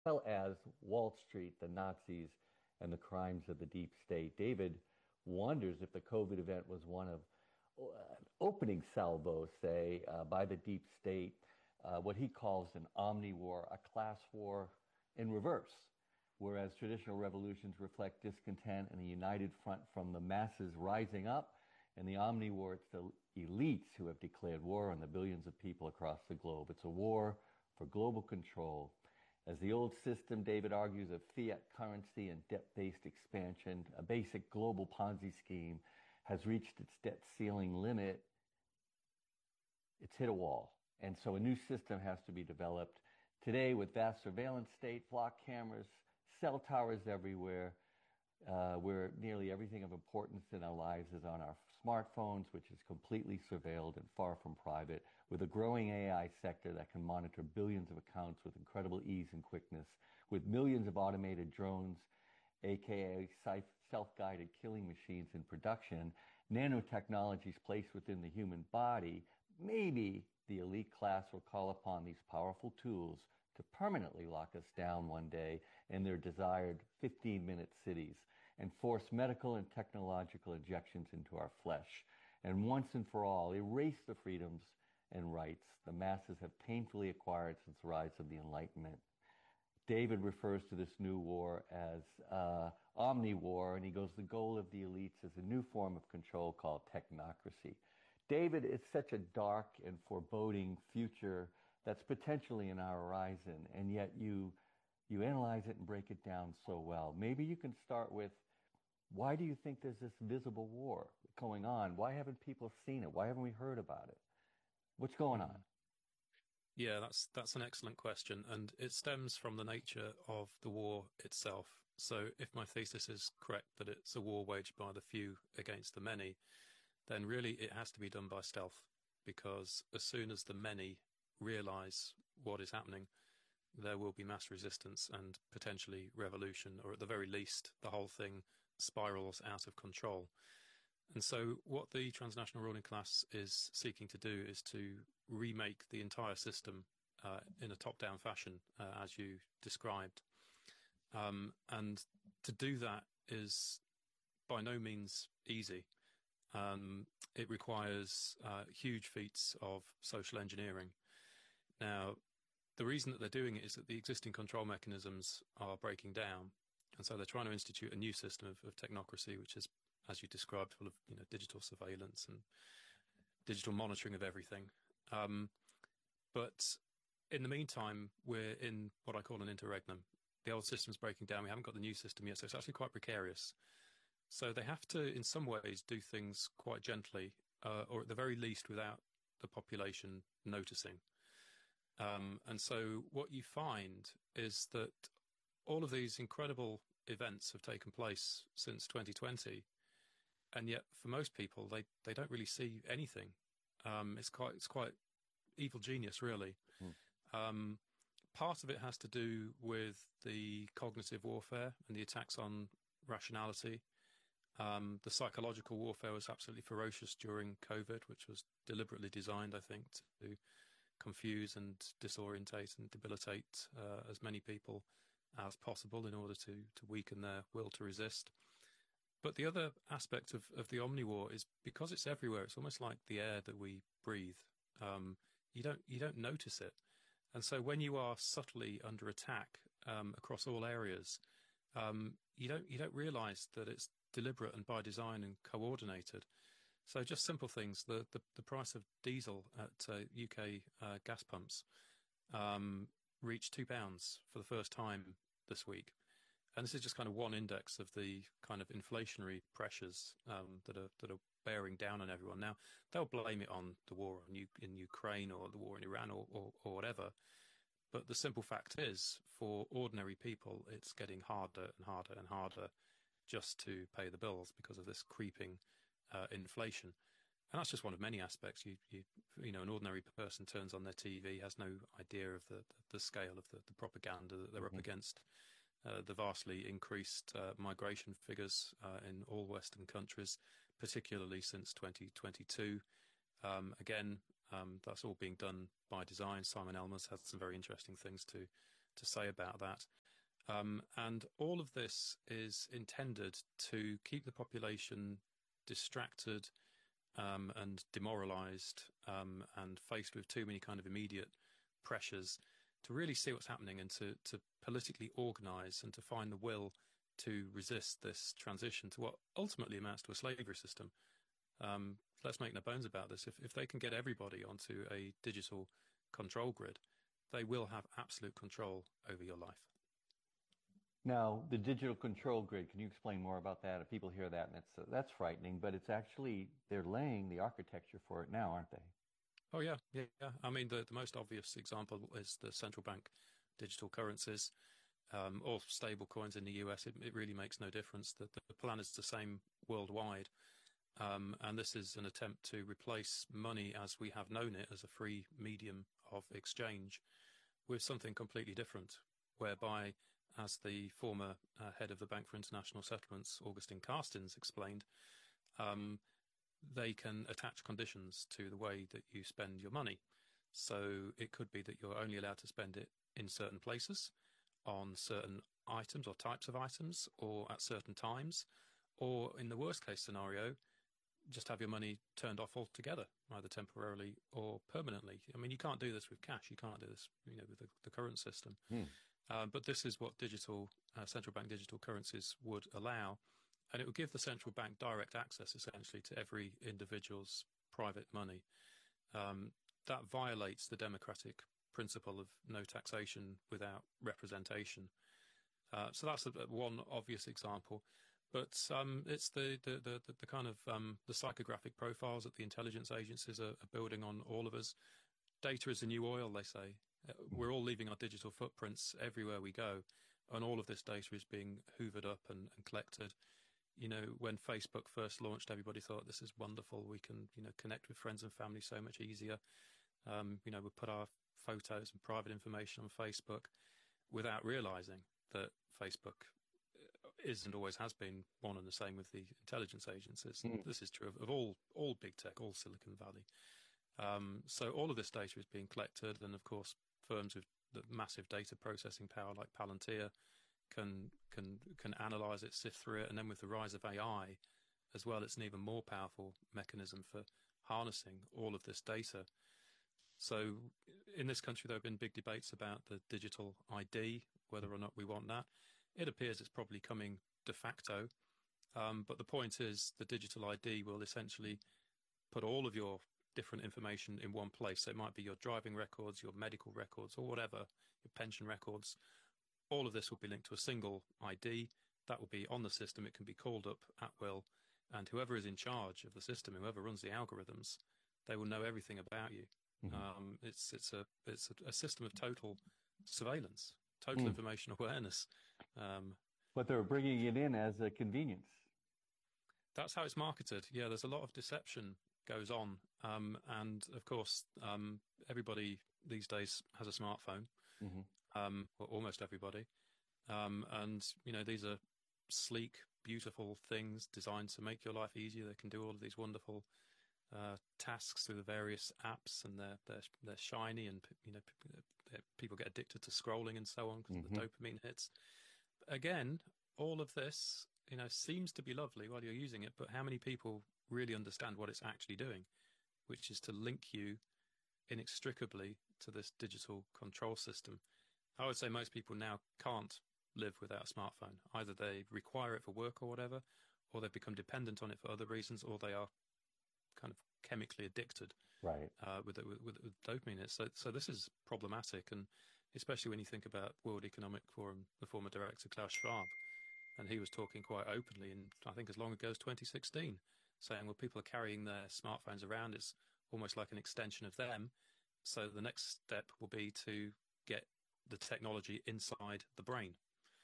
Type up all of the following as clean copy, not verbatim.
well as Wall Street, the Nazis, and the crimes of the deep state. David wonders if the COVID event was one of an opening salvo, say, by the deep state, what he calls an omni war, a class war in reverse. Whereas traditional revolutions reflect discontent and a united front from the masses rising up, and the omni war, it's the elites who have declared war on the billions of people across the globe. It's a war for global control. As the old system, David argues, of fiat currency and debt-based expansion, a basic global Ponzi scheme, has reached its debt ceiling limit, it's hit a wall. And so a new system has to be developed. Today, with vast surveillance state, flock cameras, cell towers everywhere, where nearly everything of importance in our lives is on our smartphones, which is completely surveilled and far from private, with a growing AI sector that can monitor billions of accounts with incredible ease and quickness, with millions of automated drones, aka self-guided killing machines in production, nanotechnologies placed within the human body. Maybe the elite class will call upon these powerful tools to permanently lock us down one day in their desired 15-minute cities and force medical and technological injections into our flesh, and once and for all erase the freedoms and rights the masses have painfully acquired since the rise of the Enlightenment. David refers to this new war as omni-war, and he goes, the goal of the elites is a new form of control called technocracy. David, it's such a dark and foreboding future that's potentially in our horizon, and yet you analyze it and break it down so well. Maybe you can start with, why do you think there's this visible war going on? Why haven't people seen it? Why haven't we heard about it? What's going on? Mhm. Yeah, that's an excellent question, and it stems from the nature of the war itself. So, if my thesis is correct that it's a war waged by the few against the many, then really it has to be done by stealth, because as soon as the many realize what is happening, there will be mass resistance and potentially revolution, or at the very least, the whole thing spirals out of control. And so, what the transnational ruling class is seeking to do is to remake the entire system in a top-down fashion, as you described. And to do that is by no means easy. It requires huge feats of social engineering. Now, the reason that they're doing it is that the existing control mechanisms are breaking down, and so they're trying to institute a new system of technocracy, which is, as you described, full of digital surveillance and digital monitoring of everything. Um, but in the meantime, we're in what I call an interregnum. The old system's breaking down. We haven't got the new system yet, so it's actually quite precarious. So they have to, in some ways, do things quite gently, or at the very least, without the population noticing. And so what you find is that all of these incredible events have taken place since 2020, and yet for most people, they don't really see anything. It's quite evil genius, really. Hmm. Um, Part of it has to do with the cognitive warfare and the attacks on rationality. The psychological warfare was absolutely ferocious during COVID, which was deliberately designed, I think, to confuse and disorientate and debilitate as many people as possible in order to weaken their will to resist. But the other aspect of the Omni-War is because it's everywhere, it's almost like the air that we breathe. Um, you don't notice it. And so when you are subtly under attack across all areas, you don't realize that it's deliberate and by design and coordinated. So just simple things. The price of diesel at UK gas pumps um, reached £2 for the first time this week. And this is just kind of one index of the kind of inflationary pressures that are bearing down on everyone. Now, they'll blame it on the war in Ukraine or the war in Iran or whatever. But the simple fact is, for ordinary people, it's getting harder and harder and harder just to pay the bills because of this creeping inflation. And that's just one of many aspects. An ordinary person turns on their TV, has no idea of the scale of the propaganda that they're up Mhm. against, the vastly increased migration figures in all Western countries, particularly since 2022. Again, that's all being done by design. Simon Elmer's had some very interesting things to to say about that. And all of this is intended to keep the population distracted and demoralized and faced with too many kind of immediate pressures to really see what's happening and to politically organize and to find the will to resist this transition to what ultimately amounts to a slavery system. Let's make no bones about this. If they can get everybody onto a digital control grid, they will have absolute control over your life. Now, the digital control grid, can you explain more about that? People hear that and that's frightening, but it's actually, they're laying the architecture for it now, aren't they? Oh, yeah. I mean, the most obvious example is the central bank digital currencies or stable coins in the US. It really makes no difference. The plan is the same worldwide. And this is an attempt to replace money as we have known it as a free medium of exchange with something completely different, whereby, as the former head of the Bank for International Settlements, Augustine Carstens, explained, they can attach conditions to the way that you spend your money. So it could be that you're only allowed to spend it in certain places, on certain items or types of items, or at certain times, or in the worst case scenario, just have your money turned off altogether, either temporarily or permanently. I mean, you can't do this with cash. You can't do this, with the current system. But this is what digital central bank digital currencies would allow, and it would give the central bank direct access, essentially, to every individual's private money. That violates the democratic principle of no taxation without representation. So that's one obvious example. But it's the kind of the psychographic profiles that the intelligence agencies are building on all of us. Data is the new oil, they say. We're all leaving our digital footprints everywhere we go, and all of this data is being hoovered up and collected. When Facebook first launched, everybody thought this is wonderful. We can, connect with friends and family so much easier. We put our photos and private information on Facebook without realizing that Facebook is and always has been one and the same with the intelligence agencies. This is true of all big tech, all Silicon Valley. So all of this data is being collected, and of course, firms with the massive data processing power like Palantir can analyze it, sift through it, and then with the rise of AI as well, it's an even more powerful mechanism for harnessing all of this data. So in this country, there have been big debates about the digital ID, whether or not we want that. It appears it's probably coming de facto, but the point is the digital ID will essentially put all of your different information in one place. So it might be your driving records, your medical records, or whatever, your pension records. All of this will be linked to a single ID that will be on the system. It can be called up at will, and whoever is in charge of the system, whoever runs the algorithms, they will know everything about you. It's a system of total surveillance, total information awareness. But they're bringing it in as a convenience. That's how it's marketed. Yeah, there's a lot of deception goes on. And of course, everybody these days has a smartphone, well, almost everybody. And, these are sleek, beautiful things designed to make your life easier. They can do all of these wonderful tasks through the various apps, and they're shiny, and, people get addicted to scrolling and so on because of the dopamine hits. Again, all of this, seems to be lovely while you're using it, but how many people really understand what it's actually doing, which is to link you inextricably to this digital control system? I would say most people now can't live without a smartphone. Either they require it for work or whatever, or they've become dependent on it for other reasons, or they are kind of chemically addicted, right? With dopamine. So this is problematic, and especially when you think about World Economic Forum, the former director Klaus Schwab, and he was talking quite openly, and I think as long ago as 2016, saying, well, people are carrying their smartphones around. It's almost like an extension of them. So the next step will be to get the technology inside the brain.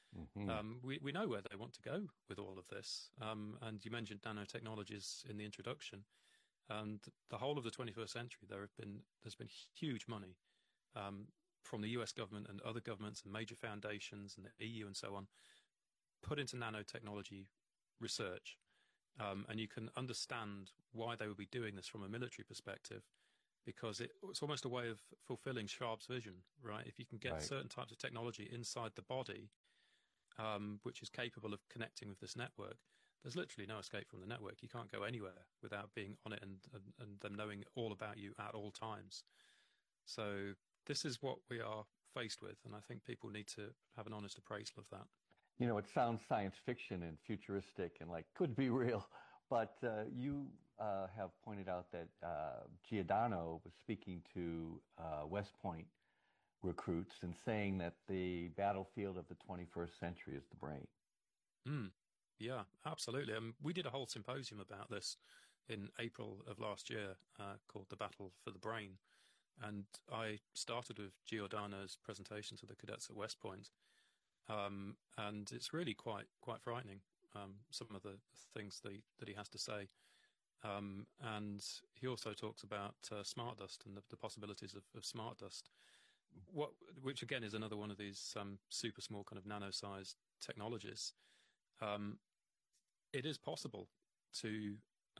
We know where they want to go with all of this. And you mentioned nanotechnologies in the introduction. And the whole of the 21st century, there's been huge money from the US government and other governments and major foundations and the EU and so on, put into nanotechnology research. And you can understand why they would be doing this from a military perspective, because it's almost a way of fulfilling Schwab's vision, right? If you can get Right. certain types of technology inside the body, which is capable of connecting with this network, there's literally no escape from the network. You can't go anywhere without being on it and them knowing all about you at all times. So this is what we are faced with, and I think people need to have an honest appraisal of that. You know, it sounds science fiction and futuristic and like could be real, but you have pointed out that Giordano was speaking to West Point recruits and saying that the battlefield of the 21st century is the brain. Mm, yeah, absolutely. We did a whole symposium about this in April of last year, called The Battle for the Brain. And I started with Giordano's presentation to the cadets at West Point. And it's really quite frightening, some of the things that he has to say. And he also talks about smart dust and the possibilities of smart dust, which again is another one of these super small kind of nano-sized technologies. Um, it is possible to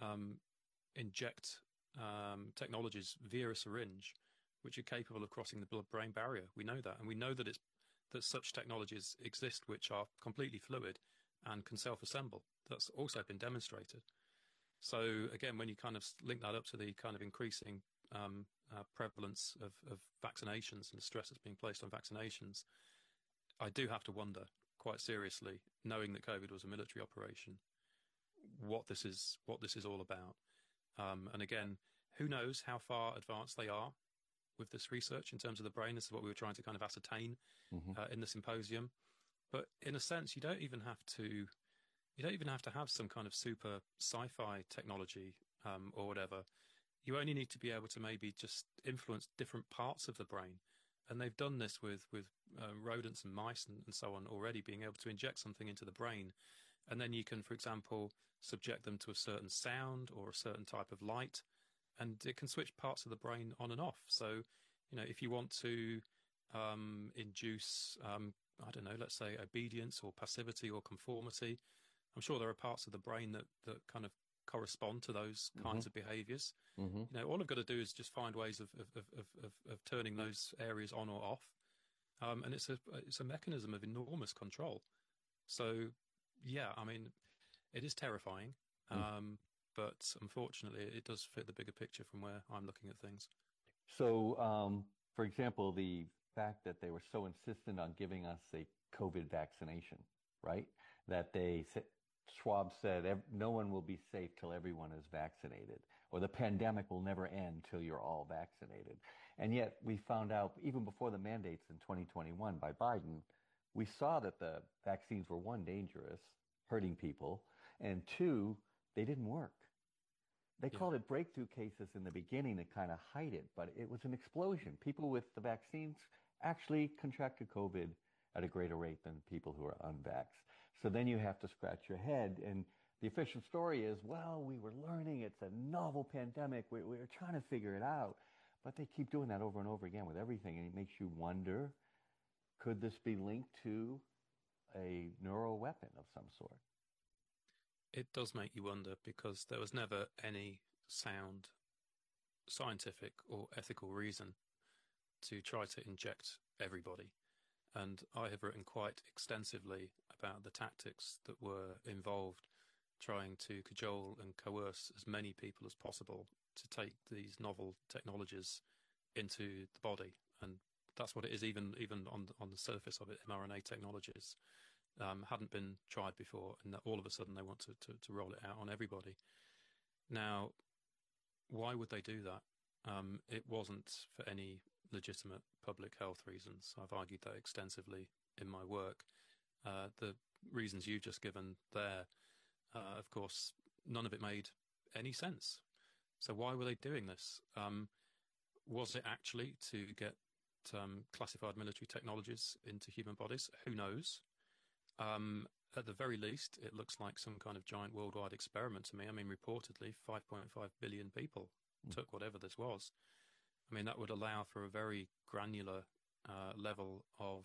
inject technologies via a syringe, which are capable of crossing the blood-brain barrier. We know that, and we know that that such technologies exist, which are completely fluid and can self-assemble. That's also been demonstrated. So again, when you kind of link that up to the kind of increasing prevalence of vaccinations and the stress that's being placed on vaccinations, I do have to wonder quite seriously, knowing that COVID was a military operation, what this is all about. And again, who knows how far advanced they are with this research in terms of the brain. This is what we were trying to kind of ascertain Mm-hmm. in the symposium. But in a sense, you don't even have to have some kind of super sci-fi technology or whatever. You only need to be able to maybe just influence different parts of the brain. And they've done this with rodents and mice and so on already, being able to inject something into the brain. And then you can, for example, subject them to a certain sound or a certain type of light, and it can switch parts of the brain on and off. So, if you want to induce, I don't know, let's say obedience or passivity or conformity, I'm sure there are parts of the brain that kind of correspond to those Mm-hmm. kinds of behaviors. Mm-hmm. All I've got to do is just find ways of turning those areas on or off. And it's a mechanism of enormous control. So, yeah, I mean, it is terrifying. But unfortunately, it does fit the bigger picture from where I'm looking at things. So, for example, the fact that they were so insistent on giving us a COVID vaccination, right? That Schwab said no one will be safe till everyone is vaccinated, or the pandemic will never end till you're all vaccinated. And yet we found out even before the mandates in 2021 by Biden, we saw that the vaccines were, one, dangerous, hurting people, and two, they didn't work. They Yeah. called it breakthrough cases in the beginning to kind of hide it, but it was an explosion. People with the vaccines actually contracted COVID at a greater rate than people who are unvaxxed. So then you have to scratch your head. And the official story is, well, we were learning. It's a novel pandemic. We were trying to figure it out. But they keep doing that over and over again with everything. And it makes you wonder, could this be linked to a neural weapon of some sort? It does make you wonder because there was never any sound scientific or ethical reason to try to inject everybody. And I have written quite extensively about the tactics that were involved trying to cajole and coerce as many people as possible to take these novel technologies into the body. And that's what it is, even on the surface of it, mRNA technologies hadn't been tried before, and all of a sudden they want to roll it out on everybody. Now, why would they do that? It wasn't for any legitimate public health reasons. I've argued that extensively in my work. The reasons you've just given there, of course, none of it made any sense. So why were they doing this? Was it actually to get classified military technologies into human bodies? Who knows? At the very least, it looks like some kind of giant worldwide experiment to me. I mean, reportedly, 5.5 billion people took whatever this was. I mean, that would allow for a very granular level of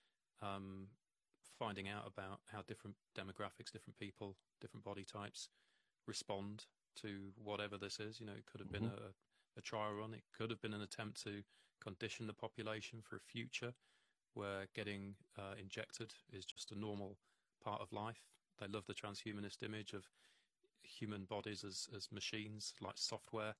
finding out about how different demographics, different people, different body types respond to whatever this is. It could have been a trial run. It could have been an attempt to condition the population for a future where getting injected is just a normal part of life. They love the transhumanist image of human bodies as machines, like software,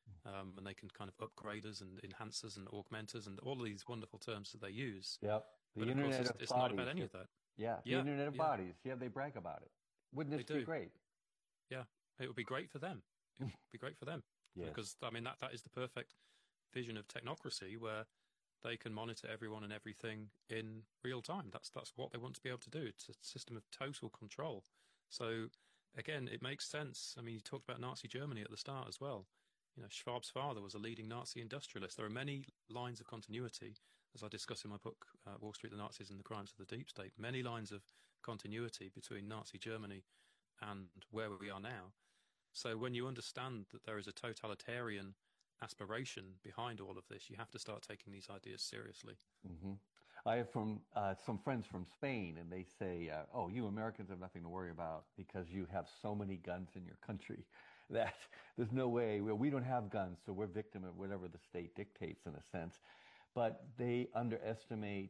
and they can kind of upgrade us and enhance us and augment us and all of these wonderful terms that they use. Yep. The But of course, Internet of it's not Bodies. about any of that. Yeah, the Yeah, Internet of yeah, Bodies. Yeah, they brag about it. Wouldn't this they be do. great? Yeah, it would be great for them. It would be great for them Yes. because I mean that is the perfect vision of technocracy where they can monitor everyone and everything in real time. That's what they want to be able to do. It's a system of total control. So again, it makes sense. I mean, you talked about Nazi Germany at the start as well. You know, Schwab's father was a leading Nazi industrialist. There are many lines of continuity, as I discuss in my book, Wall Street, the Nazis and the Crimes of the Deep State, many lines of continuity between Nazi Germany and where we are now. So when you understand that there is a totalitarian aspiration behind all of this, you have to start taking these ideas seriously. Mm-hmm. I have some friends from Spain, and they say, "Oh, you Americans have nothing to worry about because you have so many guns in your country that there's no way we don't have guns, so we're victim of whatever the state dictates in a sense." But they underestimate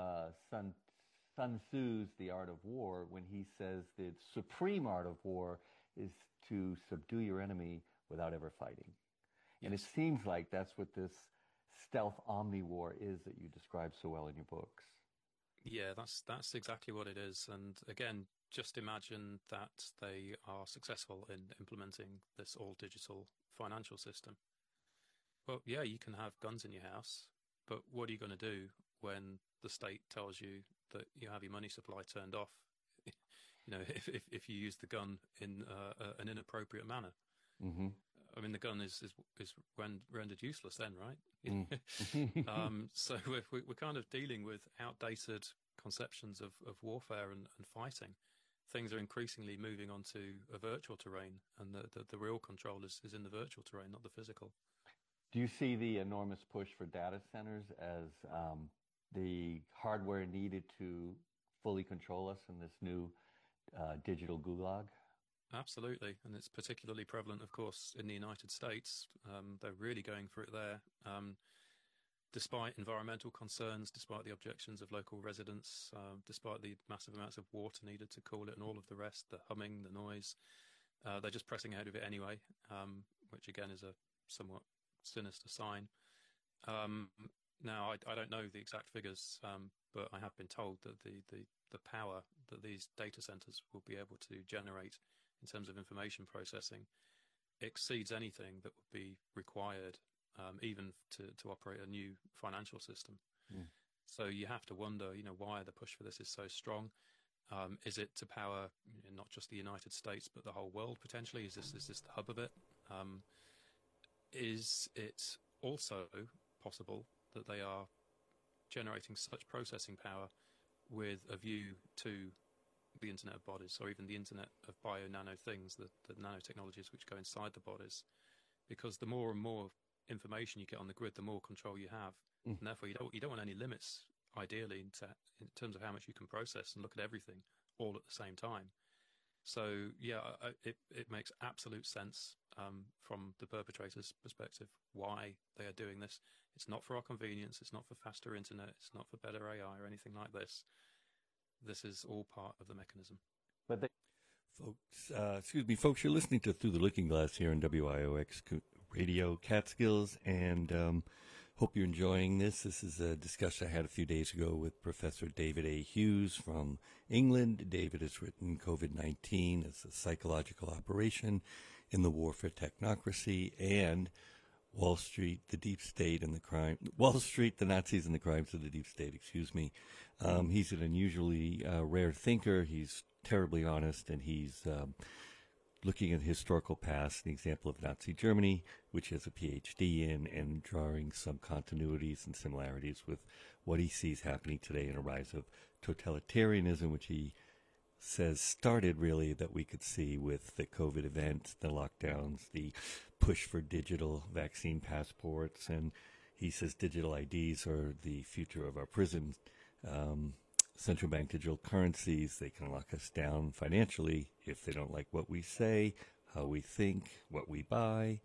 Sun Tzu's The Art of War when he says the supreme art of war is to subdue your enemy without ever fighting. And it seems like that's what this stealth omni-war is that you describe so well in your books. Yeah, that's exactly what it is. And again, just imagine that they are successful in implementing this all-digital financial system. Well, yeah, you can have guns in your house, but what are you going to do when the state tells you that you have your money supply turned off? You know, if you use the gun in an inappropriate manner. Mm-hmm. I mean, the gun is rendered useless then, right? So we're kind of dealing with outdated conceptions of warfare and fighting. Things are increasingly moving onto a virtual terrain, and the real control is in the virtual terrain, not the physical. Do you see the enormous push for data centers as the hardware needed to fully control us in this new digital gulag? Absolutely, and it's particularly prevalent, of course, in the United States. They're really going for it there. Despite environmental concerns, despite the objections of local residents, despite the massive amounts of water needed to cool it and all of the rest, the humming, the noise, they're just pressing ahead of it anyway, which again is a somewhat sinister sign. Now, I don't know the exact figures, but I have been told that the power that these data centers will be able to generate in terms of information processing exceeds anything that would be required even to operate a new financial system. Mm. So you have to wonder, why the push for this is so strong. Is it to power not just the United States, but the whole world potentially? Is this the hub of it? Is it also possible that they are generating such processing power with a view to the Internet of Bodies, or even the Internet of bio-nano things, the nanotechnologies which go inside the bodies? Because the more and more information you get on the grid, the more control you have. And therefore, you don't want any limits, ideally, in terms of how much you can process and look at everything all at the same time. So, yeah, it makes absolute sense from the perpetrator's perspective why they are doing this. It's not for our convenience. It's not for faster internet. It's not for better AI or anything like this. This is all part of the mechanism. But folks, you're listening to Through the Looking Glass here on WIOX Radio Catskills, and hope you're enjoying this. This is a discussion I had a few days ago with Professor David A. Hughes from England. David has written COVID-19 as a psychological operation in the war for technocracy, and Wall Street, the deep state and the crime. Wall Street, the Nazis and the crimes of the deep state, excuse me. He's an unusually rare thinker. He's terribly honest, and he's looking at the historical past, an example of Nazi Germany, which he has a PhD in, and drawing some continuities and similarities with what he sees happening today in a rise of totalitarianism, which he says started really that we could see with the COVID event, the lockdowns, the push for digital vaccine passports, and he says digital IDs are the future of our prisons. Central bank digital currencies, they can lock us down financially if they don't like what we say, how we think, what we buy.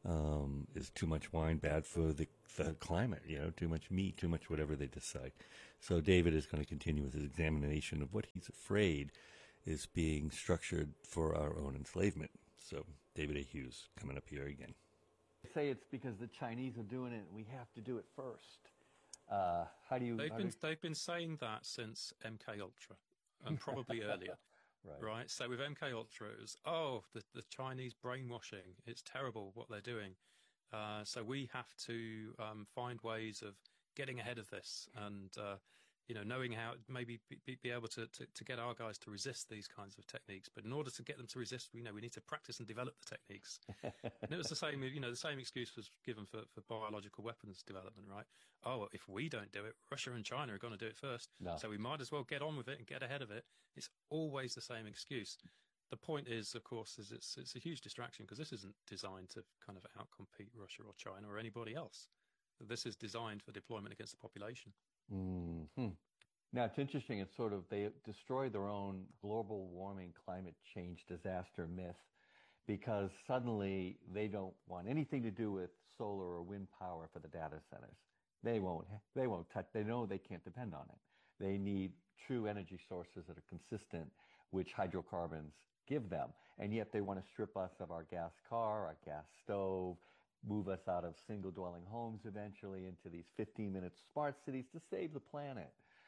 Is too much wine bad for the climate? Too much meat, too much whatever they decide. So David is going to continue with his examination of what he's afraid is being structured for our own enslavement. So David A. Hughes coming up here again. Say it's because the Chinese are doing it and we have to do it first. How do you... They've been saying that since MK Ultra and probably earlier. Right. So with MK Ultra, it was, the Chinese brainwashing. It's terrible what they're doing. So we have to find ways of getting ahead of this and, knowing how maybe be able to get our guys to resist these kinds of techniques. But in order to get them to resist, we need to practice and develop the techniques. And it was the same, the same excuse was given for biological weapons development, right? Oh, if we don't do it, Russia and China are going to do it first. No. So we might as well get on with it and get ahead of it. It's always the same excuse. The point is, of course, it's a huge distraction because this isn't designed to kind of outcompete Russia or China or anybody else. This is designed for deployment against the population. Mm-hmm. Now, it's interesting. It's sort of, they destroy their own global warming, climate change disaster myth because suddenly they don't want anything to do with solar or wind power for the data centers. They won't touch, they know they can't depend on it. They need true energy sources that are consistent, which hydrocarbons give them. And yet they want to strip us of our gas car, our gas stove, move us out of single dwelling homes eventually into these 15-minute smart cities to save the planet.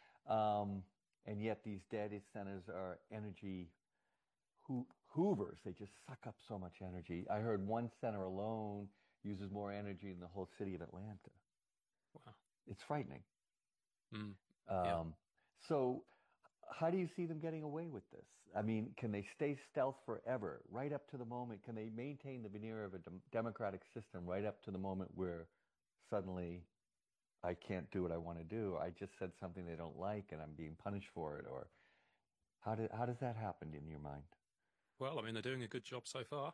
And yet these data centers are energy hoovers. They just suck up so much energy. I heard one center alone uses more energy than the whole city of Atlanta. Wow. It's frightening. Yeah. So how do you see them getting away with this? I mean, can they stay stealth forever, right up to the moment? Can they maintain the veneer of a democratic system right up to the moment where suddenly I can't do what I want to do? I just said something they don't like and I'm being punished for it. Or how does that happen in your mind? Well, I mean, they're doing a good job so far.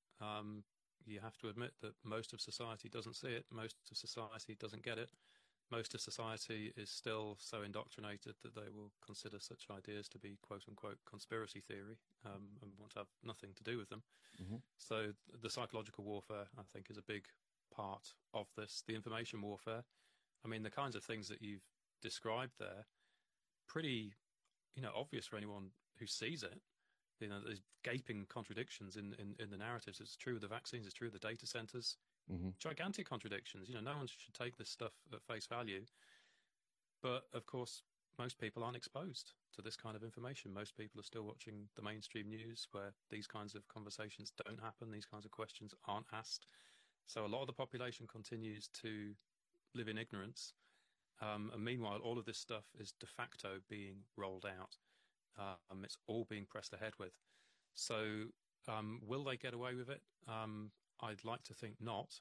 You have to admit that most of society doesn't see it. Most of society doesn't get it. Most of society is still so indoctrinated that they will consider such ideas to be quote-unquote conspiracy theory and want to have nothing to do with them. Mm-hmm. So the psychological warfare, I think, is a big part of this. The information warfare, I mean, the kinds of things that you've described there, pretty, obvious for anyone who sees it. There's gaping contradictions in the narratives. It's true with the vaccines. It's true with the data centers. Mm-hmm. Gigantic contradictions. No one should take this stuff at face value. But of course, most people aren't exposed to this kind of information. Most people are still watching the mainstream news where these kinds of conversations don't happen. These kinds of questions aren't asked. So a lot of the population continues to live in ignorance. And meanwhile, all of this stuff is de facto being rolled out. It's all being pressed ahead with. So will they get away with it? I'd like to think not.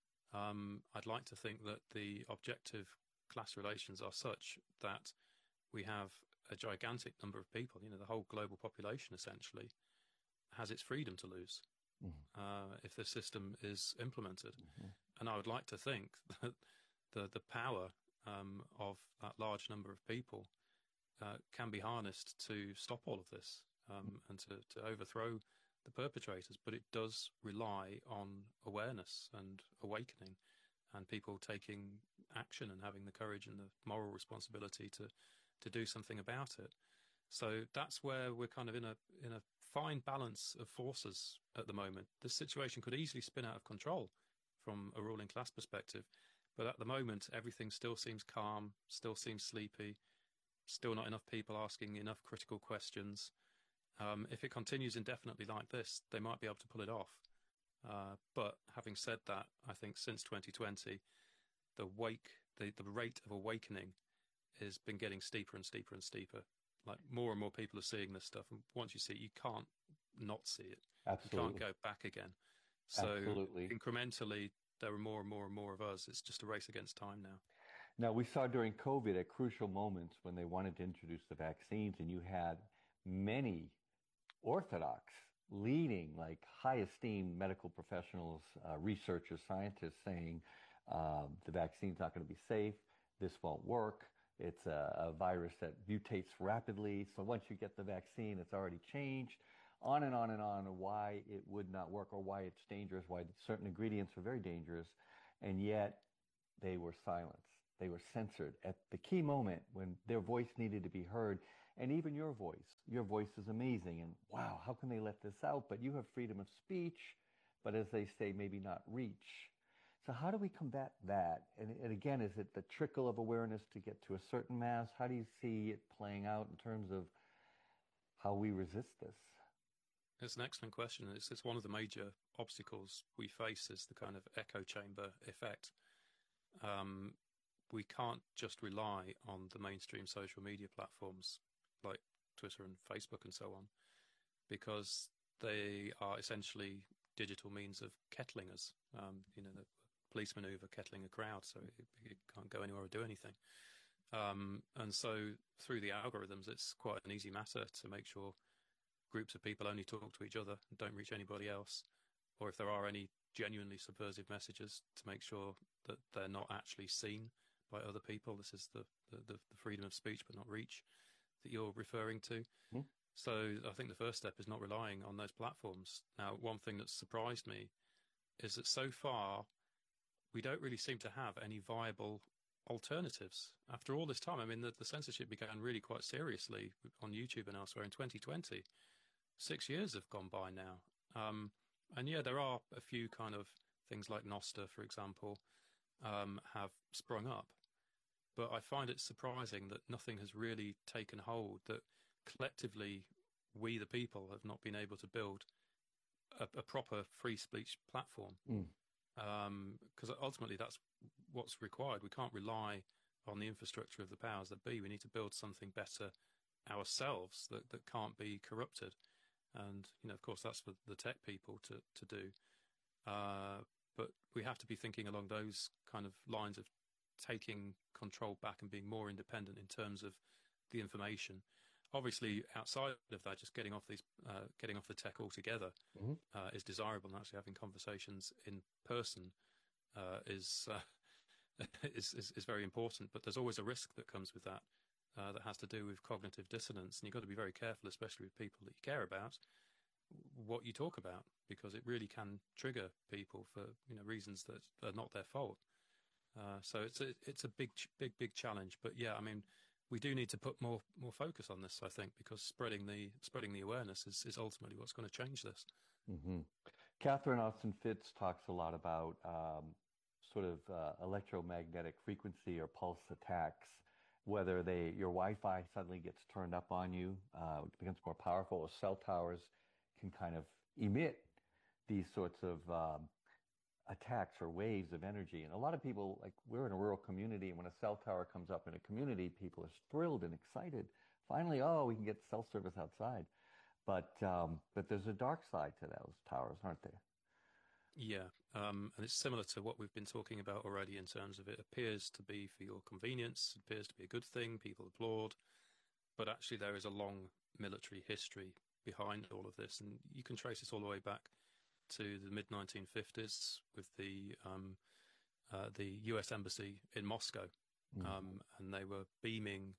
I'd like to think that the objective class relations are such that we have a gigantic number of people, the whole global population essentially has its freedom to lose if the system is implemented. Mm-hmm. And I would like to think that the power of that large number of people can be harnessed to stop all of this and to overthrow the perpetrators. But it does rely on awareness and awakening and people taking action and having the courage and the moral responsibility to do something about it. So that's where we're kind of in a fine balance of forces at the moment. This situation could easily spin out of control from a ruling class perspective. But at the moment, everything still seems calm, still seems sleepy, still not enough people asking enough critical questions. If it continues indefinitely like this, they might be able to pull it off. But having said that, I think since 2020, the rate of awakening has been getting steeper and steeper and steeper. Like more and more people are seeing this stuff. And once you see it, you can't not see it. Absolutely. You can't go back again. So Absolutely. Incrementally, there are more and more and more of us. It's just a race against time now. Now, we saw during COVID at crucial moments when they wanted to introduce the vaccines, and you had many orthodox, leading, like high-esteemed medical professionals, researchers, scientists saying the vaccine's not going to be safe, this won't work, it's a virus that mutates rapidly, so once you get the vaccine, it's already changed. on and on and on why it would not work or why it's dangerous, why certain ingredients are very dangerous, and yet they were silenced. They were censored at the key moment when their voice needed to be heard. And even your voice is amazing. And wow, how can they let this out? But you have freedom of speech, but as they say, maybe not reach. So how do we combat that? And again, is it the trickle of awareness to get to a certain mass? How do you see it playing out in terms of how we resist this? It's an excellent question. It's one of the major obstacles we face is the kind of echo chamber effect. We can't just rely on the mainstream social media platforms like Twitter and Facebook and so on, because they are essentially digital means of kettling us. The police maneuver kettling a crowd, so it can't go anywhere or do anything. And so through the algorithms, it's quite an easy matter to make sure groups of people only talk to each other and don't reach anybody else. Or if there are any genuinely subversive messages, to make sure that they're not actually seen by other people. This is the freedom of speech but not reach that you're referring to. Mm. So I think the first step is not relying on those platforms. Now, one thing that's surprised me is that so far we don't really seem to have any viable alternatives. After all this time, I mean, the censorship began really quite seriously on YouTube and elsewhere in 2020. 6 years have gone by now. And yeah, there are a few kind of things like Nostr, for example, have sprung up. But I find it surprising that nothing has really taken hold, that collectively we, the people, have not been able to build a proper free speech platform. Because ultimately that's what's required. We can't rely on the infrastructure of the powers that be. We need to build something better ourselves that can't be corrupted. And, of course, that's for the tech people to do. But we have to be thinking along those kind of lines of taking control back and being more independent in terms of the information. Obviously, outside of that, just getting off the tech altogether is desirable, and actually having conversations in person is very important. But there's always a risk that comes with that has to do with cognitive dissonance, and you've got to be very careful, especially with people that you care about, what you talk about, because it really can trigger people for reasons that are not their fault. So it's a big challenge. But yeah, I mean, we do need to put more focus on this, I think, because spreading the awareness is ultimately what's going to change this. Mm-hmm. Catherine Austin Fitts talks a lot about sort of electromagnetic frequency or pulse attacks, whether your Wi-Fi suddenly gets turned up on you, it becomes more powerful, or cell towers can kind of emit these sorts of attacks or waves of energy. And a lot of people, like, we're in a rural community, and when a cell tower comes up in a community, people are thrilled and excited. Finally, we can get cell service outside. But there's a dark side to those towers, aren't there? Yeah, and it's similar to what we've been talking about already in terms of it appears to be for your convenience, it appears to be a good thing, people applaud, but actually there is a long military history behind all of this, and you can trace this all the way back to the mid-1950s with the US Embassy in Moscow, and they were beaming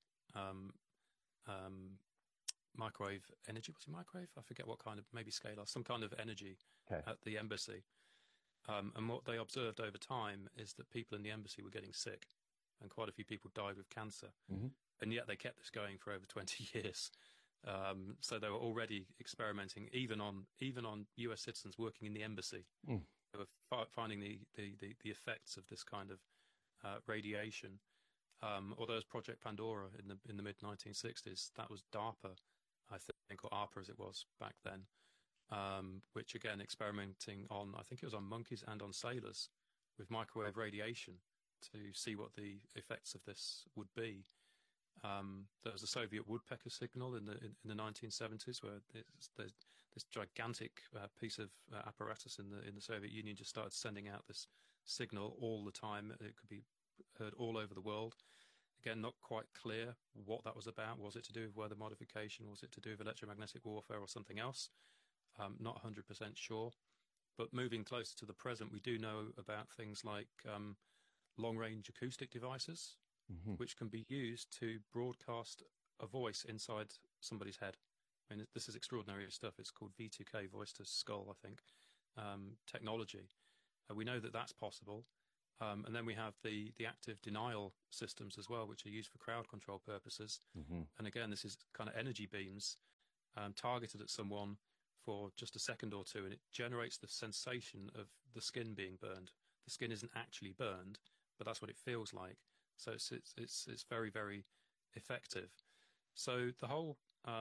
microwave energy. Was it microwave? I forget what kind of, maybe scalar, some kind of energy at the embassy. And what they observed over time is that people in the embassy were getting sick, and quite a few people died with cancer. And yet they kept this going for over 20 years. So they were already experimenting, even on US citizens working in the embassy. They were finding the effects of this kind of radiation. Or there was Project Pandora in the mid-1960s. That was DARPA, I think, or ARPA as it was back then, which again experimenting on, I think it was on monkeys and on sailors with microwave radiation to see what the effects of this would be. There was a Soviet woodpecker signal in the 1970s, where there's this gigantic piece of apparatus in the Soviet Union just started sending out this signal all the time. It could be heard all over the world. Again, not quite clear what that was about. Was it to do with weather modification? Was it to do with electromagnetic warfare or something else? Not 100% sure. But moving closer to the present, we do know about things like long-range acoustic devices, which can be used to broadcast a voice inside somebody's head. I mean, this is extraordinary stuff. It's called V2K, voice to skull, I think, technology. We know that that's possible. And then we have the active denial systems as well, which are used for crowd control purposes. Mm-hmm. And again, this is kind of energy beams targeted at someone for just a second or two, and it generates the sensation of the skin being burned. The skin isn't actually burned, but that's what it feels like. So it's very, very effective. So the whole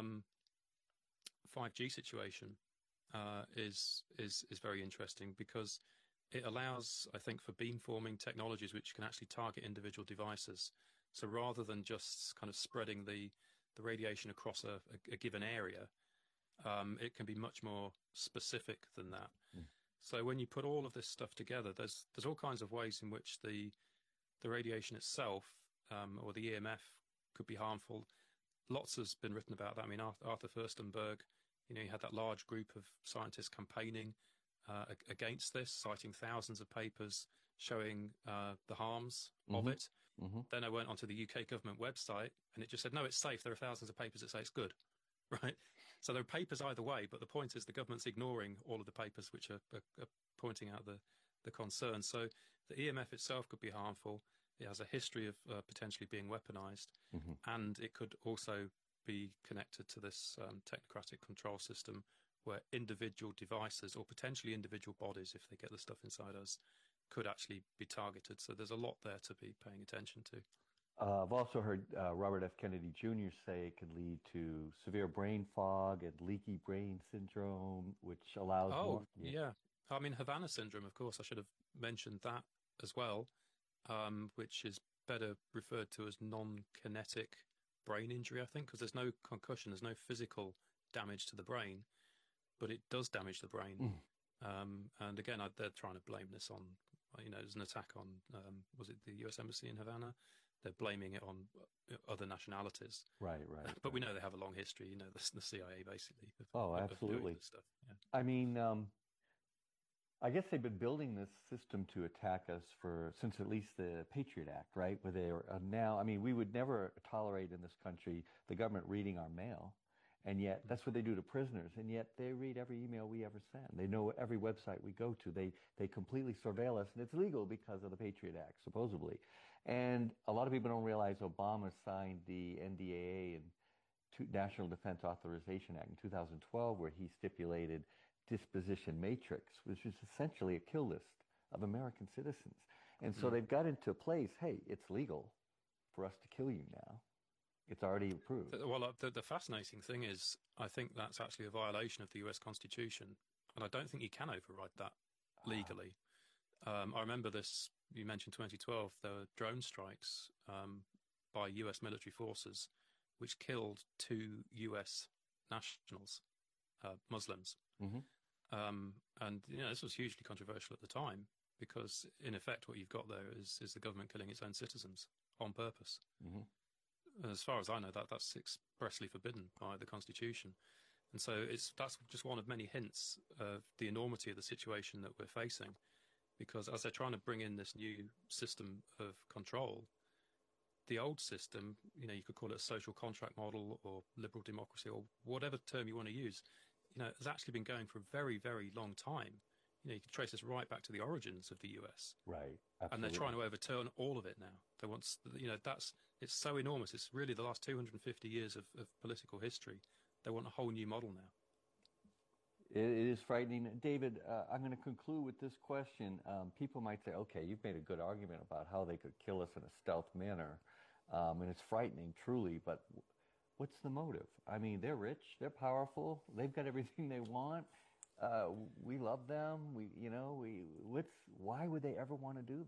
5G situation is very interesting because it allows, I think, for beamforming technologies which can actually target individual devices. So rather than just kind of spreading the radiation across a given area, it can be much more specific than that. Mm. So when you put all of this stuff together, there's all kinds of ways in which the radiation itself or the EMF could be harmful. Lots has been written about that. I mean, Arthur Furstenberg, you had that large group of scientists campaigning against this, citing thousands of papers showing the harms of it. Mm-hmm. Then I went onto the UK government website and it just said, no, it's safe. There are thousands of papers that say it's good, right? So there are papers either way, but the point is the government's ignoring all of the papers which are pointing out the concerns. So the EMF itself could be harmful. It has a history of potentially being weaponized, and it could also be connected to this technocratic control system where individual devices or potentially individual bodies, if they get the stuff inside us, could actually be targeted. So there's a lot there to be paying attention to. I've also heard Robert F. Kennedy Jr. say it could lead to severe brain fog and leaky brain syndrome, which allows more. Yeah. I mean, Havana syndrome, of course, I should have mentioned that as well, which is better referred to as non-kinetic brain injury, I think, because there's no concussion, there's no physical damage to the brain, but it does damage the brain. And again, they're trying to blame this on, there's an attack on, was it the US Embassy in Havana? They're blaming it on other nationalities. Right. But we know they have a long history, the CIA basically. Absolutely. Of doing this stuff. Yeah. I mean, I guess they've been building this system to attack us since at least the Patriot Act, right? Where they are now, I mean, we would never tolerate in this country the government reading our mail. And yet, that's what they do to prisoners. And yet, they read every email we ever send. They know every website we go to. They completely surveil us. And it's legal because of the Patriot Act, supposedly. And a lot of people don't realize Obama signed the NDAA and National Defense Authorization Act in 2012, where he stipulated disposition matrix, which is essentially a kill list of American citizens. And so they've got into place, hey, it's legal for us to kill you now. It's already approved. Well, the fascinating thing is, I think that's actually a violation of the US Constitution, and I don't think you can override that legally. I remember this, you mentioned 2012, there were drone strikes by US military forces, which killed 2 US nationals, Muslims. And, this was hugely controversial at the time, because in effect what you've got there is the government killing its own citizens on purpose. As far as I know, that's expressly forbidden by the Constitution. And so that's just one of many hints of the enormity of the situation that we're facing. Because as they're trying to bring in this new system of control, the old system, you could call it a social contract model or liberal democracy or whatever term you want to use, has actually been going for a very, very long time. You can trace this right back to the origins of the US. Right. Absolutely. And they're trying to overturn all of it now. They want, it's so enormous. It's really the last 250 years of political history. They want a whole new model now. It is frightening. David, I'm going to conclude with this question. People might say, okay, you've made a good argument about how they could kill us in a stealth manner. And it's frightening, truly, but what's the motive? I mean, they're rich, they're powerful, they've got everything they want. We love them. Why would they ever want to do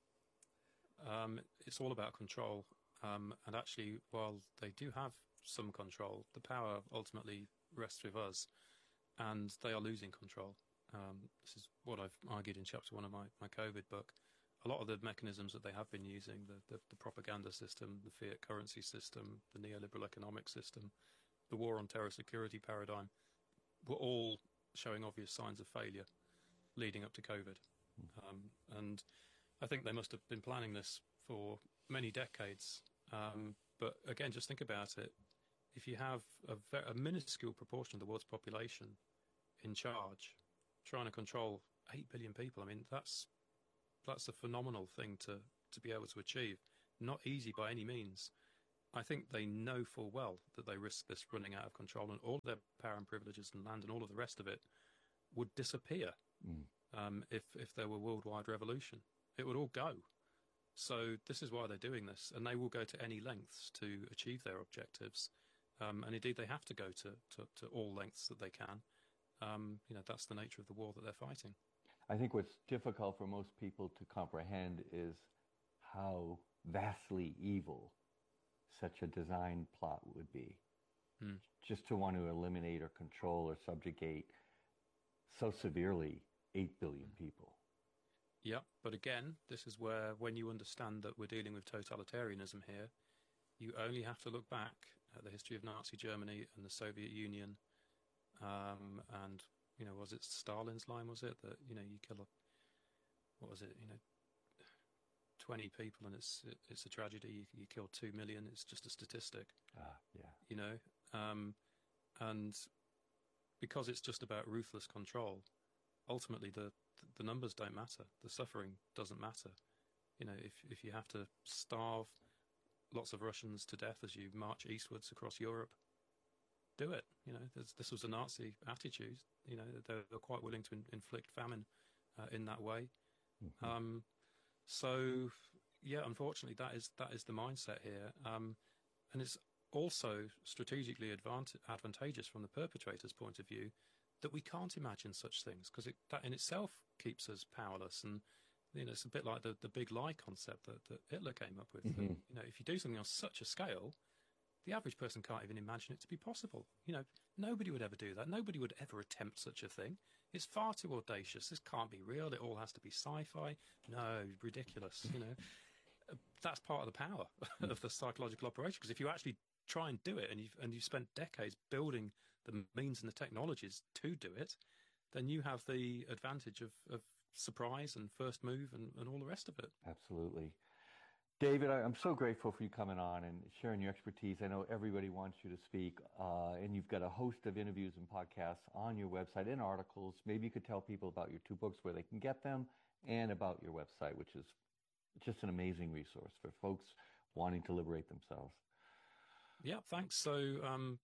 this? It's all about control. And actually, while they do have some control, the power ultimately rests with us, and they are losing control. This is what I've argued in chapter 1 of my COVID book. A lot of the mechanisms that they have been using, the propaganda system, the fiat currency system, the neoliberal economic system, the war on terror security paradigm, were all showing obvious signs of failure leading up to COVID. And I think they must have been planning this for many decades. But again, just think about it. if you have a minuscule proportion of the world's population in charge, trying to control 8 billion people, I mean, that's a phenomenal thing to be able to achieve. Not easy by any means. I think they know full well that they risk this running out of control, and all their power and privileges and land and all of the rest of it would disappear if there were worldwide revolution. It would all go. So this is why they're doing this, and they will go to any lengths to achieve their objectives. And indeed, they have to go to all lengths that they can. That's the nature of the war that they're fighting. I think what's difficult for most people to comprehend is how vastly evil such a design plot would be. Just to want to eliminate or control or subjugate so severely 8 billion people. Yeah, but again, this is where, when you understand that we're dealing with totalitarianism here, you only have to look back at the history of Nazi Germany and the Soviet Union, and, was it Stalin's line, was it, that, you kill 20 people and it's a tragedy, you kill 2 million, it's just a statistic. And because it's just about ruthless control, ultimately the numbers don't matter, the suffering doesn't matter. If you have to starve lots of Russians to death as you march eastwards across Europe, do it. This was a Nazi attitude. They're quite willing to inflict famine in that way. So yeah, unfortunately, that is the mindset here, and it's also strategically advantageous from the perpetrator's point of view that we can't imagine such things, because that in itself keeps us powerless. And it's a bit like the big lie concept that Hitler came up with. That, if you do something on such a scale, the average person can't even imagine it to be possible. Nobody would ever do that. Nobody would ever attempt such a thing. It's far too audacious. This can't be real. It all has to be sci-fi. No, ridiculous. That's part of the power of the psychological operation. Because if you actually try and do it, and you've spent decades building the means and the technologies to do it, then you have the advantage of surprise and first move and all the rest of it. Absolutely. David, I'm so grateful for you coming on and sharing your expertise. I know everybody wants you to speak, and you've got a host of interviews and podcasts on your website and articles. Maybe you could tell people about your 2 books, where they can get them, and about your website, which is just an amazing resource for folks wanting to liberate themselves. Yeah, thanks. So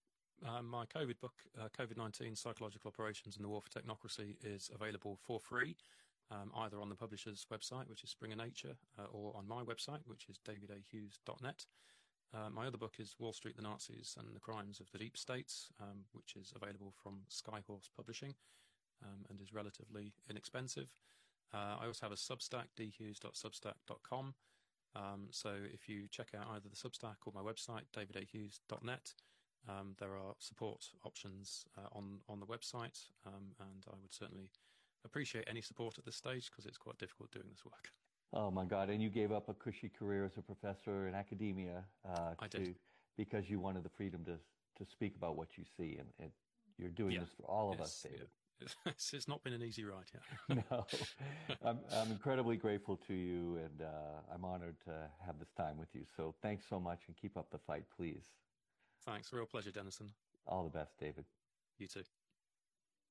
my COVID book, COVID-19 Psychological Operations and the War for Technocracy, is available for free, either on the publisher's website, which is Springer Nature, or on my website, which is davidahughes.net. My other book is Wall Street, the Nazis and the Crimes of the Deep State, which is available from Skyhorse Publishing, and is relatively inexpensive. I also have a Substack, dhughes.substack.com. So if you check out either the Substack or my website, davidahughes.net, there are support options on the website, and I would certainly appreciate any support at this stage, because it's quite difficult doing this work. Oh my God! And you gave up a cushy career as a professor in academia because you wanted the freedom to speak about what you see, and you're doing this for all of us, David. Yeah. It's not been an easy ride yet. No, I'm incredibly grateful to you, and I'm honored to have this time with you. So thanks so much, and keep up the fight, please. Thanks. Real pleasure, Dennison. All the best, David. You too.